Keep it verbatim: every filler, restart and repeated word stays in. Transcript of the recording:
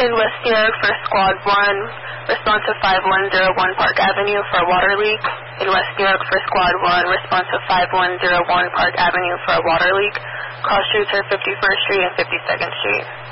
In West New York for Squad one, response to five one zero one Park Avenue for a water leak. In West New York for Squad one, response to five one zero one Park Avenue for a water leak. Cross streets are fifty-first Street and fifty-second Street.